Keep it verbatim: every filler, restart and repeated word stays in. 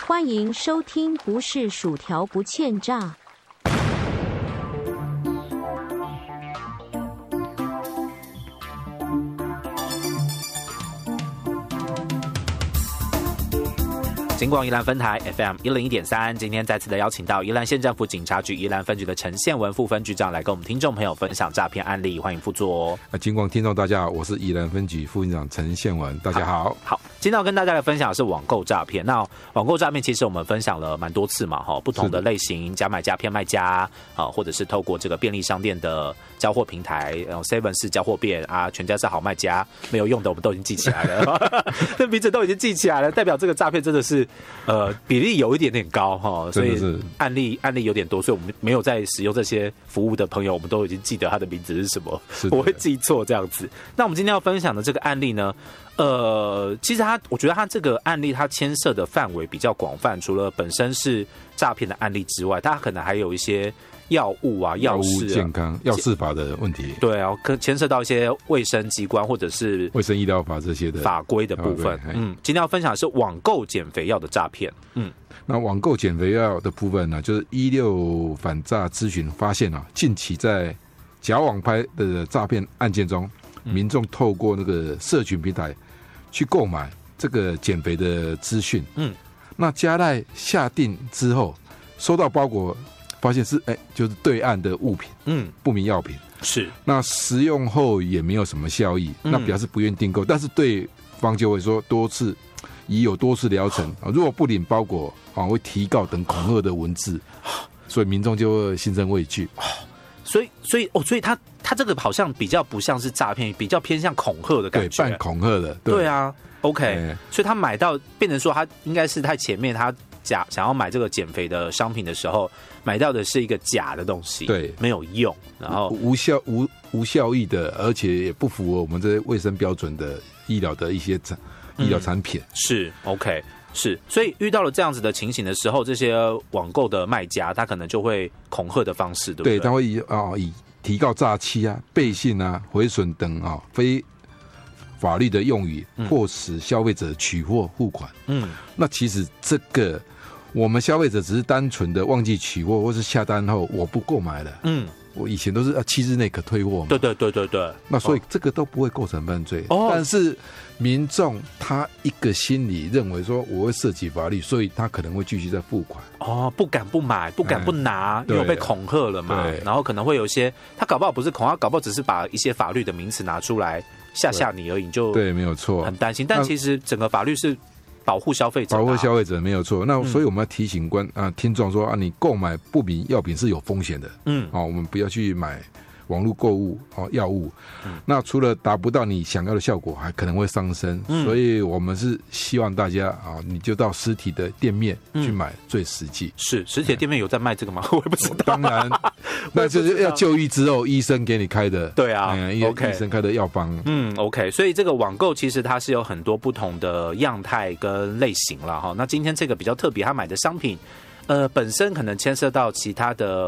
欢迎收听不是薯条不欠炸。 金广宜兰分台 F M 一零一点三，今天再次的邀请到宜兰县政府警察局宜兰分局的陈宪文副分局长来跟我们听众朋友分享诈骗案例，欢迎副座。 金广听众大家好，我是宜兰分局副分局长陈宪文，大家好。 好，今天要跟大家来分享的是网购诈骗。那网购诈骗其实我们分享了蛮多次嘛，不同的类型，假买家骗卖家，或者是透过这个便利商店的交货平台 ，seven 是交货店啊，全家是好卖家，没有用的我们都已经记起来了，这名字都已经记起来了，代表这个诈骗真的是。呃，比例有一点点高哈，所以案例案例有点多，所以我们没有在使用这些服务的朋友，我们都已经记得他的名字是什么，我会记错这样子。那我们今天要分享的这个案例呢，呃，其实他我觉得他这个案例它牵涉的范围比较广泛，除了本身是诈骗的案例之外，它可能还有一些药物啊、药事、啊、 健康、药事法的问题， 对啊，可牵涉到一些卫生机关或者是卫生医疗法这些的法规的部分。嗯，今天要分享的是网购减肥药的诈骗。嗯， 那网购减肥药的部分呢，就是一六反诈咨询发现啊，近期在假网拍的诈骗案件中，民众透过那个社群平台去购买这个减肥的资讯。嗯，那加赖下定之后，收到包裹。发现是哎，就是对岸的物品，嗯，不明药品是。那食用后也没有什么效益，嗯、那表示不愿订购，但是对方就会说多次已有多次疗程啊，如果不领包裹啊，会提告等恐吓的文字，所以民众就会心生畏惧。 所以，所以哦，所以他他这个好像比较不像是诈骗，比较偏向恐吓的感觉， 对，半恐吓的，对, 对啊 ，OK， 所以他买到变成说他应该是在前面他假想要买这个减肥的商品的时候。买到的是一个假的东西，对，没有用，然后无效无无效益的，而且也不符合我们这些卫生标准的医疗的一些产、嗯、医疗产品。 是 OK， 是，所以遇到了这样子的情形的时候，这些网购的卖家他可能就会恐吓的方式，对不对？ 对，他会以啊、哦、以提告诈欺啊、背信啊、毁损等啊、哦、非法律的用语，迫使消费者取货付款。嗯，那其实这个。我们消费者只是单纯的忘记取货，或是下单后我不购买了。嗯，我以前都是啊七日内可退货嘛。 对对对对对。 那所以这个都不会构成犯罪。哦。但是民众他一个心理认为说我会涉及法律，所以他可能会继续再付款。 哦，不敢不买，不敢不拿，哎、因为被恐吓了嘛。然后可能会有一些，他搞不好不是恐吓，搞不好只是把一些法律的名词拿出来吓吓你而已，就对，没有错， 很担心。但其实整个法律是。保护消费者、啊， 保护消费者没有错。那所以我们要提醒观啊听众说啊，你购买不明药品是有风险的。嗯，啊，我们不要去买网络购物哦药物。嗯，那除了达不到你想要的效果，还可能会伤身。嗯，所以我们是希望大家啊，你就到实体的店面去买最实际。嗯、 是实体的店面有在卖这个吗？我也不知道。 当然，那就是要就医之后医生给你开的。 对啊、 嗯、，OK， 医生开的药方。 嗯 ，OK， 所以这个网购其实它是有很多不同的样态跟类型啦哈。那今天这个比较特别，他买的商品。呃，本身可能牵涉到其他的